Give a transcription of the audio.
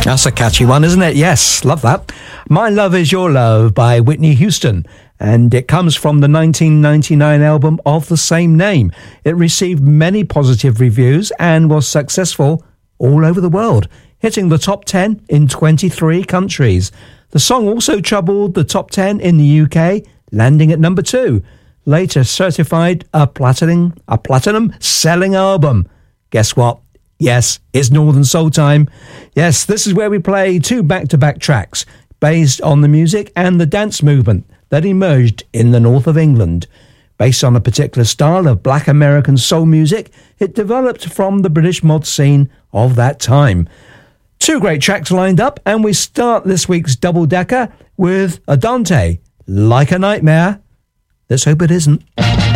That's a catchy one, isn't it? Yes, love that. My Love Is Your Love by Whitney Houston, and it comes from the 1999 album of the same name. It received many positive reviews and was successful all over the world, hitting the top 10 in 23 countries. The song also troubled the top 10 in the UK, landing at number 2. Later certified a platinum selling album. Guess what? Yes, it's Northern Soul time. Yes, this is where we play 2 back-to-back tracks based on the music and the dance movement that emerged in the north of England. Based on a particular style of black American soul music, it developed from the British mod scene of that time. 2 great tracks lined up, and we start this week's double-decker with Adante, Like a Nightmare. Let's hope it isn't.